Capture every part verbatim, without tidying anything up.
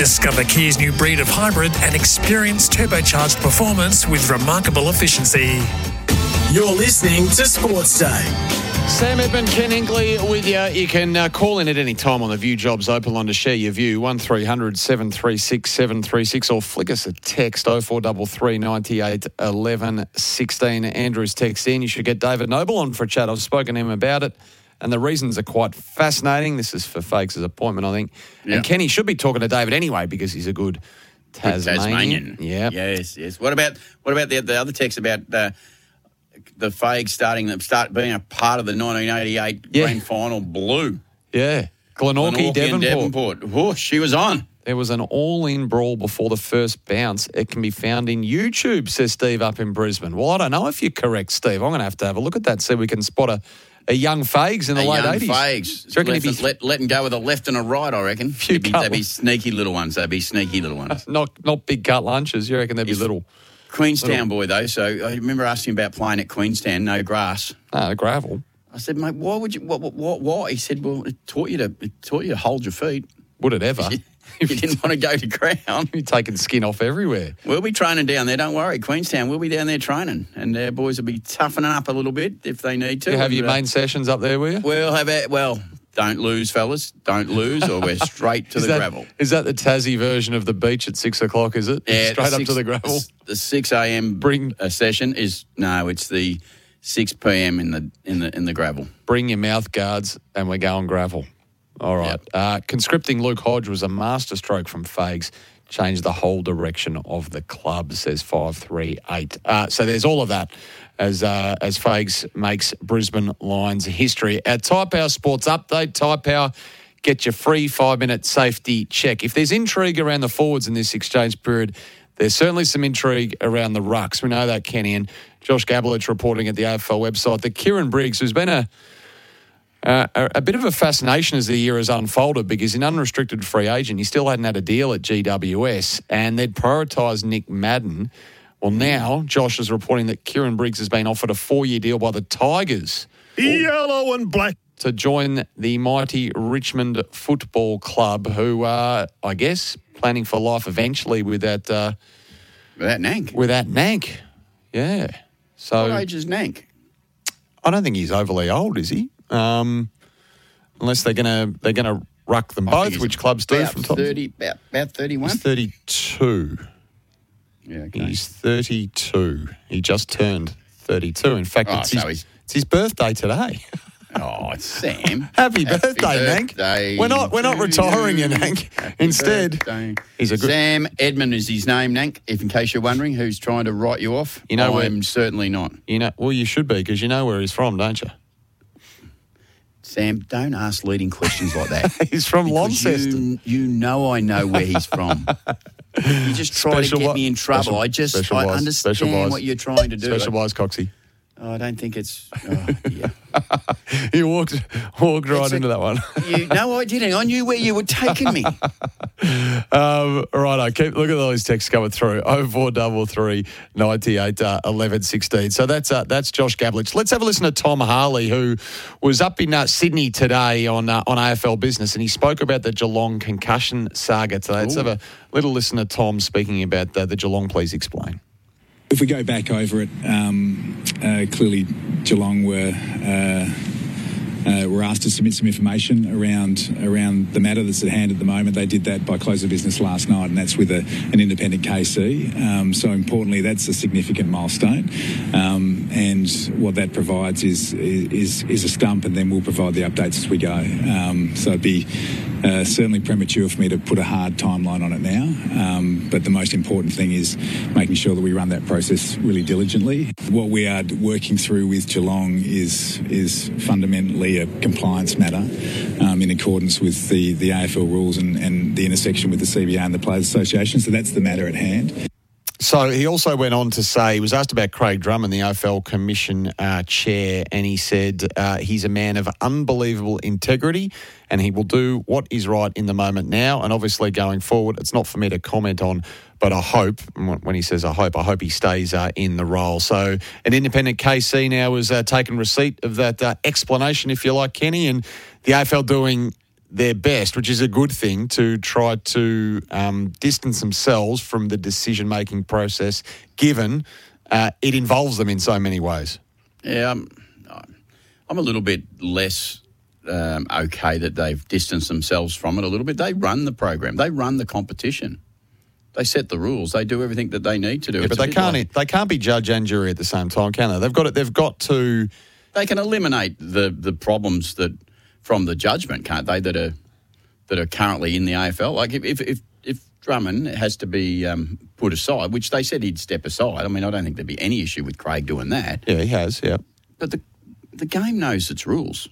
Discover Kia's new breed of hybrid and experience turbocharged performance with remarkable efficiency. You're listening to Sports Day. Sam Edmund, Ken Hinkley with you. You can uh, call in at any time on the View Jobs Open line to share your view, one three hundred seven three six seven three six, or flick us a text, oh four three three, nine eight, one one, one six. Andrew's text in. You should get David Noble on for a chat. I've spoken to him about it, and the reasons are quite fascinating. This is for Fakes' appointment, I think. Yeah. And Kenny should be talking to David anyway because he's a good Tasmanian. Tasmanian. Yeah. Yes, yes. What about what about the, the other text about uh, the Fags starting start being a part of the nineteen eighty-eight yeah. grand final blue? Yeah. Glenorchy, Devonport. And Devonport. Oh, she was on. There was an all-in brawl before the first bounce. It can be found in YouTube, says Steve up in Brisbane. Well, I don't know if you're correct, Steve. I'm going to have to have a look at that, see if we can spot a, a young Fags in the a late young eighties. Fags. Do you reckon let, be... let, let them go with a left and a right, I reckon. They'd be, they'd be sneaky little ones. They'd be sneaky little ones. not not big cut lunches. You reckon they'd be He's little? Queenstown little. boy, though. So I remember asking about playing at Queenstown, no grass. Ah, gravel. I said, mate, why would you? What? What? Why? He said, well, it taught you to it taught you to hold your feet. Would it ever? You didn't want to go to ground. You're taking skin off everywhere. We'll be training down there. Don't worry, Queenstown. We'll be down there training, and our boys will be toughening up a little bit if they need to. You have and, your uh, main sessions up there, will you? We'll have it. Well, don't lose, fellas. Don't lose, or we're straight to is the that, gravel. Is that the Tassie version of the beach at six o'clock? Is it? Yeah, straight up six, to the gravel. The six a m Bring a session is no. It's the six p m in the in the in the gravel. Bring your mouth guards, and we're going gravel. All right. Yep. Uh, conscripting Luke Hodge was a masterstroke from Fags. Changed the whole direction of the club, says five three eight. Uh, so there's all of that as uh, as Fags makes Brisbane Lions history. Our Tyre Power Sports Update. Tyre Power, get your free five-minute safety check. If there's intrigue around the forwards in this exchange period, there's certainly some intrigue around the rucks. We know that, Kenny, and Josh Gabelich reporting at the A F L website that Kieran Briggs, who's been a Uh, a, a bit of a fascination as the year has unfolded because in unrestricted free agent, he still hadn't had a deal at G W S and they'd prioritised Nick Madden. Well, now Josh is reporting that Kieran Briggs has been offered a four-year deal by the Tigers. Yellow and black. To join the mighty Richmond Football Club, who are, I guess, planning for life eventually with that... Uh, with that Nank. With that Nank, yeah. So, what age is Nank? I don't think he's overly old, is he? Um, unless they're gonna they're gonna ruck them both, which clubs do from top. thirty, about about thirty-one. He's thirty-two. Yeah, okay. He's thirty-two. He just turned thirty-two. In fact, oh, it's, so his, it's his birthday today. Oh, Sam! Happy, Happy birthday, Nank. We're not we're not retiring you, Nank. Instead, birthday. he's a good Sam Edmund is his name, Nank. If in case you're wondering, who's trying to write you off? You know, I'm certainly not. You know, well, you should be because you know where he's from, don't you? Sam, don't ask leading questions like that. He's from because Launceston. You, you know I know where he's from. You just try Special to get wa- me in trouble. special- I just I special wise- understand special wise- what you're trying to do. Special wise, Coxie. Oh, I don't think it's... Oh, yeah. You walked walked right It's a- into that one. you, no, I didn't. I knew where you were taking me. Um, right, I keep look at all these texts coming through. Oh four double three ninety eight uh, eleven sixteen. So that's uh, that's Josh Gabelich. Let's have a listen to Tom Harley, who was up in uh, Sydney today on uh, on A F L Business, and he spoke about the Geelong concussion saga today. Let's have a little listen to Tom speaking about the, the Geelong. Please explain. If we go back over it, um, uh, clearly Geelong were uh, uh, were asked to submit some information around around the matter that's at hand at the moment. They did that by close of business last night, and that's with a, an independent K C. Um, so importantly, that's a significant milestone. Um, and what that provides is, is is a stump, and then we'll provide the updates as we go. Um, so it'd be Uh, certainly premature for me to put a hard timeline on it now, um, but the most important thing is making sure that we run that process really diligently. What we are working through with Geelong is is fundamentally a compliance matter um, in accordance with the, the A F L rules and, and the intersection with the C B A and the Players Association, so that's the matter at hand. So he also went on to say, he was asked about Craig Drummond, the A F L Commission uh, chair, and he said uh, he's a man of unbelievable integrity and he will do what is right in the moment now. And obviously going forward, it's not for me to comment on, but I hope, when he says I hope, I hope he stays uh, in the role. So an independent K C now has uh, taken receipt of that uh, explanation, if you like, Kenny, and the A F L doing their best, which is a good thing, to try to um, distance themselves from the decision-making process, given uh, it involves them in so many ways. Yeah, I'm, I'm a little bit less um, okay that they've distanced themselves from it a little bit. They run the program. They run the competition. They set the rules. They do everything that they need to do. Yeah, it's but they can't. Like, they can't be judge and jury at the same time, can they? They've got it. They've got to. They can eliminate the, the problems that from the judgment, can't they? That are that are currently in the A F L. Like if if if, if Drummond has to be um, put aside, which they said he'd step aside. I mean, I don't think there'd be any issue with Craig doing that. Yeah, he has. Yeah, but the the game knows its rules.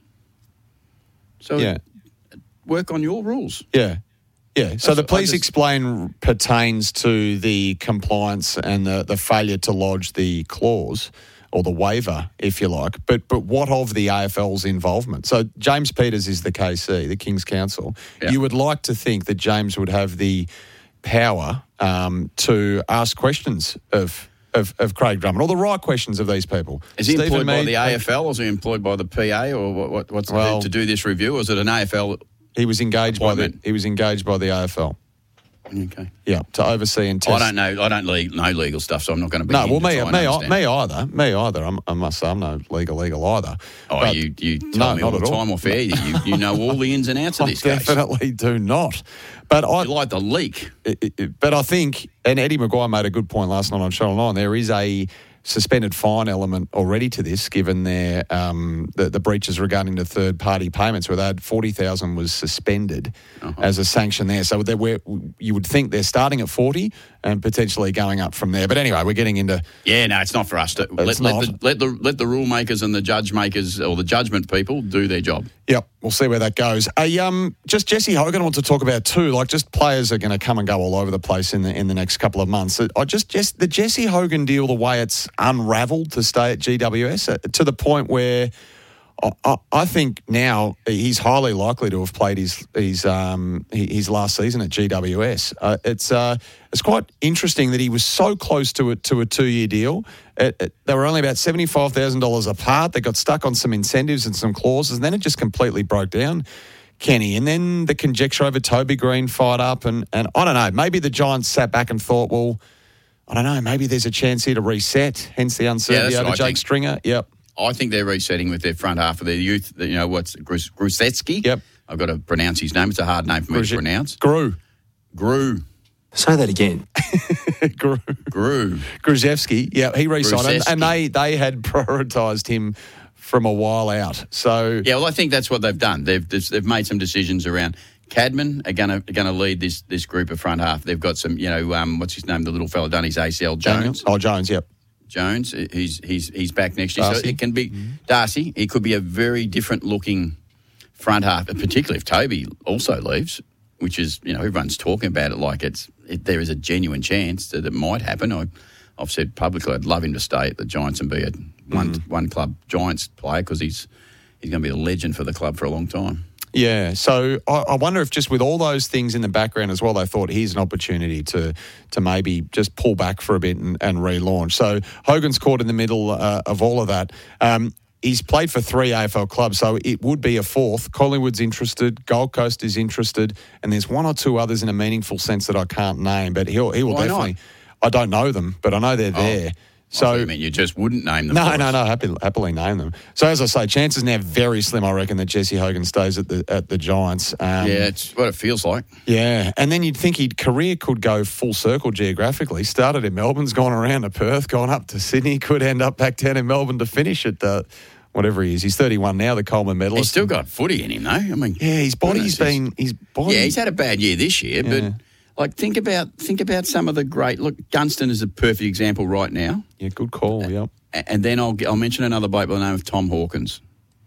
So yeah. work on your rules. Yeah. Yeah, so That's, the please just, explain pertains to the compliance and the, the failure to lodge the clause or the waiver, if you like. But but what of the A F L's involvement? So James Peters is the K C, the King's Counsel. Yeah. You would like to think that James would have the power um, to ask questions of, of of Craig Drummond, or the right questions of these people. Is he Stephen employed by Mead, the A F L, or is he employed by the P A, or what, what, what's well, to do this review, or is it an A F L? He was engaged by the he was engaged by the A F L. Okay. Yeah, to oversee and test. I don't know. I don't le- know legal stuff, so I'm not going to be. No, well, me, me, I, me either. Me either. I'm, I must say, I'm no legal, legal either. Oh, but you, you tell no, me all the all. time off air. You, you know all the ins and outs of this I case. definitely do not. But I you like the leak. It, it, but I think, and Eddie Maguire made a good point last night on Channel nine. There is a suspended fine element already to this, given their um, the, the breaches regarding the third party payments, where they had forty thousand was suspended uh-huh. as a sanction there. So they were, you would think they're starting at forty and potentially going up from there. But anyway, we're getting into yeah, no, it's not for us to let, let the let the let the rule makers and the judge makers or the judgment people do their job. Yep, we'll see where that goes. Uh, um, just Jesse Hogan I want to talk about too. Like, just players are going to come and go all over the place in the in the next couple of months. I just just the Jesse Hogan deal, the way it's unravelled to stay at G W S, uh, to the point where I, I, I think now he's highly likely to have played his his um, his last season at G W S. Uh, it's uh, it's quite interesting that he was so close to a to a two year deal. It, it, they were only about seventy-five thousand dollars apart. They got stuck on some incentives and some clauses, and then it just completely broke down, Kenny. And then the conjecture over Toby Green fired up, and, and I don't know, maybe the Giants sat back and thought, well, I don't know, maybe there's a chance here to reset, hence the uncertainty yeah, over Jake think. Stringer. Yep. I think they're resetting with their front half of their youth. You know, what's Grus- Grusetsky? Yep. I've got to pronounce his name. It's a hard name for me Gruz- to pronounce. Grew. Grew. Say that again. Grew. Grew. Gruzevsky. Yeah, he re-signed, and, and Gruzevsky. they, they had prioritised him from a while out. So Yeah, well, I think that's what they've done. They've they've made some decisions around. Cadman are going to going to lead this this group of front half. They've got some, you know, um, what's his name? The little fella done his A C L. Jones. Oh, Jones. Yep. Jones. He's he's he's back next year. Darcy. So it can be mm-hmm. Darcy. It could be a very different looking front half, particularly if Toby also leaves, which is, you know, everyone's talking about it like it's it, there is a genuine chance that it might happen. I, I've said publicly I'd love him to stay at the Giants and be a one mm. one club Giants player, because he's he's going to be a legend for the club for a long time. Yeah, so I, I wonder if just with all those things in the background as well, they thought here's an opportunity to to maybe just pull back for a bit and, and relaunch. So Hogan's caught in the middle uh, of all of that. Um, he's played for three A F L clubs, so it would be a fourth. Collingwood's interested, Gold Coast is interested, and there's one or two others in a meaningful sense that I can't name, but he'll he will Why definitely. Not? I don't know them, but I know they're oh. there. So So I mean, you just wouldn't name them. No, no, no. Happy, happily name them. So as I say, chances now very slim, I reckon, that Jesse Hogan stays at the at the Giants. Um, Yeah, it's what it feels like. yeah, and then you'd think his career could go full circle geographically. Started in Melbourne's gone around to Perth, gone up to Sydney, could end up back down in Melbourne to finish at the whatever he is. He's thirty-one now, the Coleman medalist. He's still got footy in him, though. I mean, Yeah, his body's goodness, been his body. Yeah, he's had a bad year this year, Yeah. but like think about think about some of the great. Look, Gunston is a perfect example right now. Yeah, good call. Yep. And then I'll I'll mention another bloke by the name of Tom Hawkins,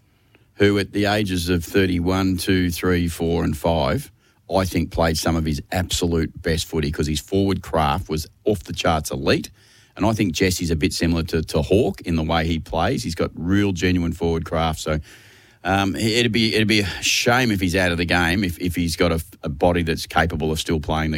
who at the ages of thirty-one, two, three, four, and five, I think played some of his absolute best footy, because his forward craft was off the charts elite. And I think Jesse's a bit similar to, to Hawk in the way he plays. He's got real, genuine forward craft. So um, it'd be it'd be a shame if he's out of the game if, if he's got a, a body that's capable of still playing the game.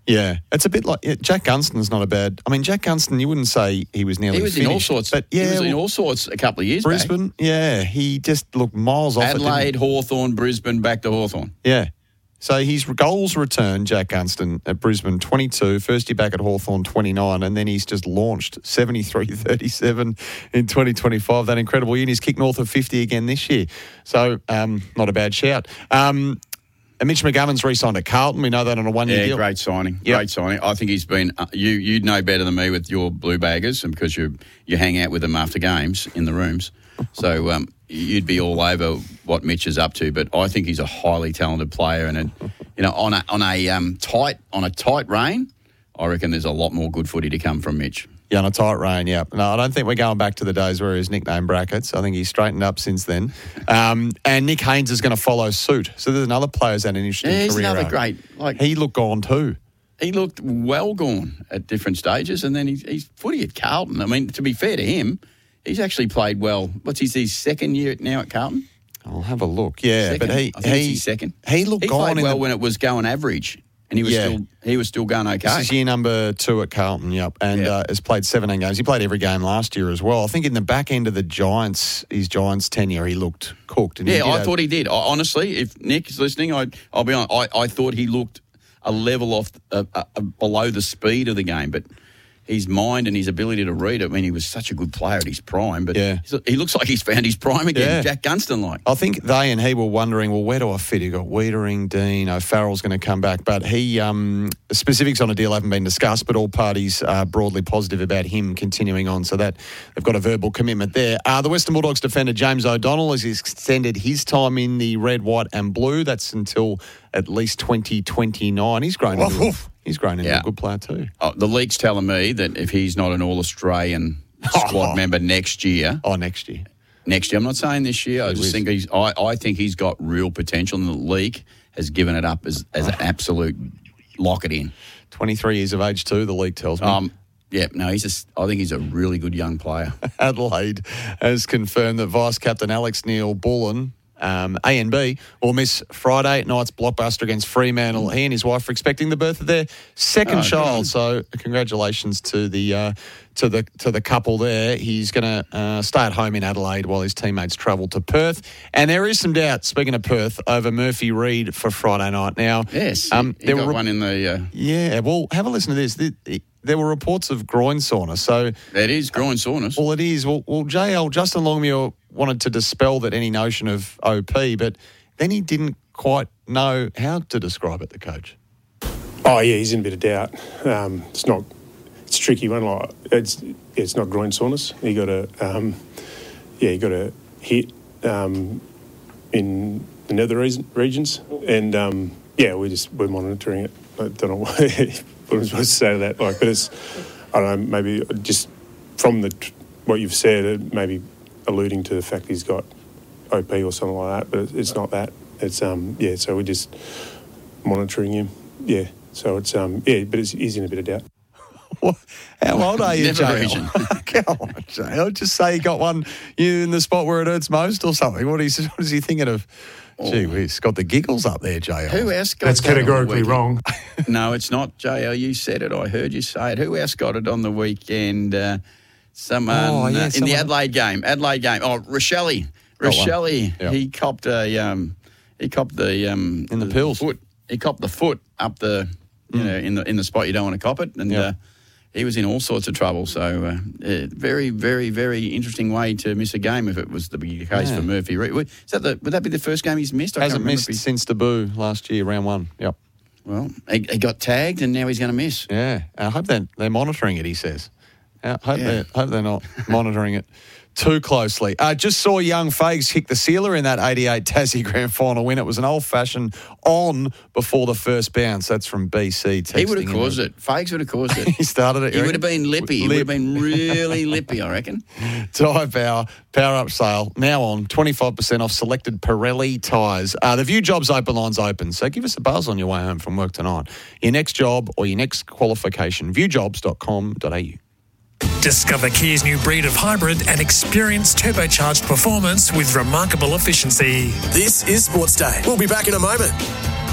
Yeah, it's a bit like yeah, Jack Gunston's not a bad. I mean, Jack Gunston, you wouldn't say he was nearly He was finished, in all sorts. but yeah, he was in well, all sorts a couple of years Brisbane. back. Yeah, he just looked miles off. Adelaide, it, Hawthorn, Brisbane, back to Hawthorn. Yeah. So his goals return, Jack Gunston at Brisbane, twenty-two, first year back at Hawthorn, twenty-nine, and then he's just launched seventy-three thirty-seven in twenty twenty-five, that incredible year, and he's kicked north of fifty again this year. So um, not a bad shout. Um, and Mitch McGovern's re-signed at Carlton. We know that on a one-year Yeah, deal. great signing. Yep. Great signing. I think he's been, uh, you you know better than me with your Blue Baggers, and because you you hang out with them after games in the rooms. So um, you'd be all over what Mitch is up to, but I think he's a highly talented player, and, a, you know, on a on a um, tight on a tight rein, I reckon there's a lot more good footy to come from Mitch. Yeah, on a tight rein, yeah. No, I don't think we're going back to the days where he was nicknamed Brackets. I think he's straightened up since then. Um, and Nick Haynes is going to follow suit. So there's another player who's had an interesting Yeah, he's career. another arc. great. Like He looked gone too. he looked well gone at different stages, and then he's, he's footy at Carlton. I mean, to be fair to him, he's actually played well. What's his, his second year now at Carlton? I'll have a look. Yeah, Second. but he I think he it's his second. He looked he gone played in well the, when it was going average, and he was Yeah. still he was still going okay. This is year number two at Carlton, yep, and Yeah. uh, has played seventeen games. He played every game last year as well. I think in the back end of the Giants, his Giants tenure, he looked cooked. And he Yeah, did I have- thought he did. I, honestly, if Nick is listening, I, I'll be honest, I, I thought he looked a level off uh, uh, below the speed of the game, but his mind and his ability to read it, I mean, he was such a good player at his prime, but Yeah. he's- he looks like he's found his prime again, Yeah. Jack Gunston-like. I think they and he were wondering, well, where do I fit? You got Wiedering, Dean, O'Farrell's going to come back, but he um, the specifics on a deal haven't been discussed, but all parties are broadly positive about him continuing on, so that they've got a verbal commitment there. Uh, the Western Bulldogs defender James O'Donnell has extended his time in the red, white, and blue. That's until at least twenty twenty-nine. He's grown into, a, he's grown into Yeah. a good player too. Oh, the leak's telling me that if he's not an All-Australian squad member next year, Oh, next year. next year, I'm not saying this year, I He just is. think he's, I, I think he's got real potential, and the leak has given it up as, as an absolute lock it in. twenty-three years of age too, the league tells me. Um, yeah, no, he's just, I think he's a really good young player. Adelaide has confirmed that Vice-Captain Alex Neil Bullen, um, A and B, will miss Friday night's blockbuster against Fremantle. He and his wife are expecting the birth of their second Oh, child. good. So congratulations to the uh, to the to the couple there. He's going to uh, stay at home in Adelaide while his teammates travel to Perth. And there is some doubt, speaking of Perth, over Murphy Reid for Friday night. Now, Yes, um, he there got were one in the, uh, yeah. Well, have a listen to this. The- the- There were reports of groin soreness. So it is groin soreness. well, it is. Well, well, J L, Justin Longmuir wanted to dispel that any notion of O P, but then he didn't quite know how to describe it, the coach. Oh yeah, he's in a bit of doubt. Um, it's not. It's a tricky one. Like it's it's not groin soreness. He got a um, yeah, he got a hit um, in the nether region- regions, and um, yeah, we just we're monitoring it. I don't know what, what I'm supposed to say to that. Like, but it's I don't know. Maybe just from the what you've said, it maybe alluding to the fact he's got O P or something like that. But it's not that. It's um yeah. So we're just monitoring him. Yeah. So it's um yeah, but it's, he's in a bit of doubt. What? How old are you, Never J L? region. Come on, J L. Just say you got one you in the spot where it hurts most or something. What is, what is he thinking of? Gee whiz, got the giggles up there, J L. Who else got That's that on the categorically weekend? wrong. No, it's not, J L. You said it. I heard you say it. Who else got it on the weekend? Uh, someone Oh, yeah, uh, in someone- the Adelaide game. Adelaide game. Oh, Rochelle. one. Rochelle. Yep. He copped a. Um, he copped the um, In the pills. foot. He copped the foot up the. You know, in the in the spot you don't want to cop it, and Yep. uh, he was in all sorts of trouble. So, uh, uh, very, very, very interesting way to miss a game if it was to be the case Yeah. for Murphy. Reid. Is that the? Would that be the first game he's missed? I can't Hasn't remember missed if he- since debut last year, round one. Yep. Well, he, he got tagged, and now he's going to miss. Yeah. I hope they're, they're monitoring it, he says. I hope, Yeah. they're, hope they're not monitoring it too closely. Uh, just saw young Fags kick the sealer in that eighty-eight Tassie Grand Final win. It was an old-fashioned on before the first bounce. That's from B C. He would have texting in caused there. it. Fags would have caused it. He started it. He you would have reckon? been lippy. He would have Lip. been really lippy, I reckon. Tyre Power, Power Up Sale, now on twenty-five percent off selected Pirelli tyres. Uh, the View Jobs Open Line's open, so give us a buzz on your way home from work tonight. Your next job or your next qualification, view jobs dot com dot a u. Discover Kia's new breed of hybrid and experience turbocharged performance with remarkable efficiency. This is Sports Day. We'll be back in a moment.